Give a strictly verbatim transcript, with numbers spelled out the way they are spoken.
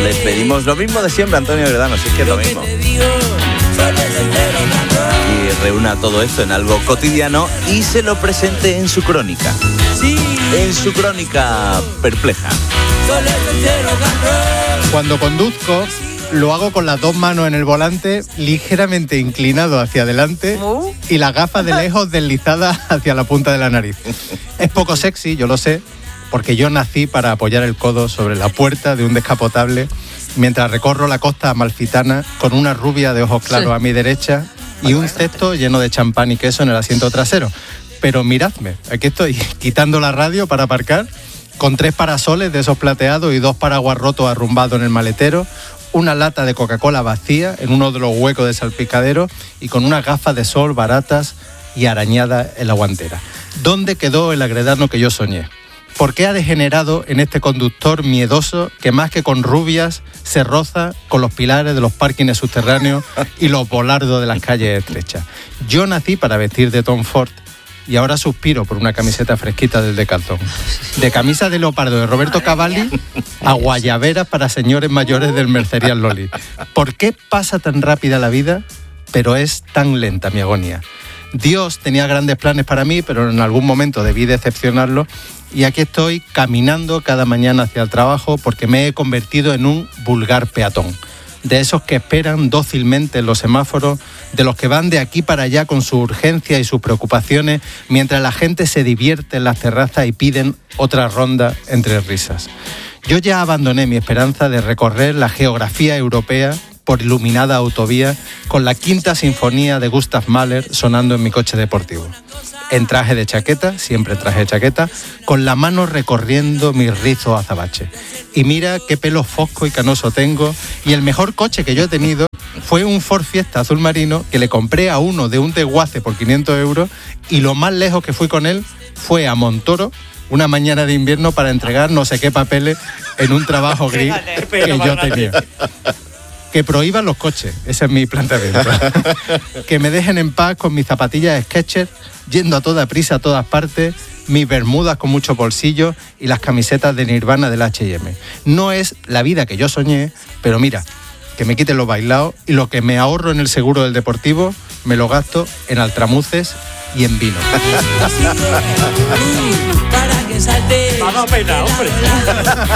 Le pedimos lo mismo de siempre, Antonio Gredano, si es que es lo mismo. Y reúna todo esto en algo cotidiano y se lo presente en su crónica. En su crónica perpleja. Cuando conduzco, lo hago con las dos manos en el volante, ligeramente inclinado hacia adelante y las gafas de lejos deslizadas hacia la punta de la nariz. Es poco sexy, yo lo sé, porque yo nací para apoyar el codo sobre la puerta de un descapotable mientras recorro la costa amalfitana con una rubia de ojos claros a mi derecha y un cesto lleno de champán y queso en el asiento trasero. Pero miradme, aquí estoy quitando la radio para aparcar, con tres parasoles de esos plateados y dos paraguas rotos arrumbados en el maletero, una lata de Coca-Cola vacía en uno de los huecos de salpicadero y con unas gafas de sol baratas y arañadas en la guantera. ¿Dónde quedó el agredano que yo soñé? ¿Por qué ha degenerado en este conductor miedoso que más que con rubias se roza con los pilares de los parkings subterráneos y los volardos de las calles estrechas? Yo nací para vestir de Tom Ford y ahora suspiro por una camiseta fresquita del Decathlon. De camisa de leopardo de Roberto Cavalli a guayaberas para señores mayores del Mercerías Loli. ¿Por qué pasa tan rápida la vida, pero es tan lenta mi agonía? Dios tenía grandes planes para mí, pero en algún momento debí decepcionarlo. Y aquí estoy caminando cada mañana hacia el trabajo porque me he convertido en un vulgar peatón. De esos que esperan dócilmente en los semáforos, de los que van de aquí para allá con su urgencia y sus preocupaciones, mientras la gente se divierte en las terrazas y piden otra ronda entre risas. Yo ya abandoné mi esperanza de recorrer la geografía europea por iluminada autovía con la quinta sinfonía de Gustav Mahler sonando en mi coche deportivo. En traje de chaqueta, siempre en traje de chaqueta, con la mano recorriendo mis rizos azabache. Y mira qué pelo fosco y canoso tengo, y el mejor coche que yo he tenido fue un Ford Fiesta azul marino que le compré a uno de un desguace por quinientos euros, y lo más lejos que fui con él fue a Montoro una mañana de invierno para entregar no sé qué papeles en un trabajo gris que yo tenía. Que prohíban los coches, ese es mi planteamiento. Que me dejen en paz con mis zapatillas Skechers, yendo a toda prisa a todas partes, mis bermudas con muchos bolsillos y las camisetas de Nirvana del H y M. No es la vida que yo soñé, pero mira, que me quiten los bailados y lo que me ahorro en el seguro del deportivo me lo gasto en altramuces y en vino. Para que salte. Me ha dado pena, hombre.